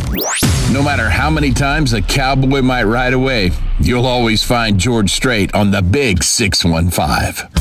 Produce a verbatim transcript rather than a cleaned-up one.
No matter how many times a cowboy might ride away, you'll always find George Strait on the Big six one five.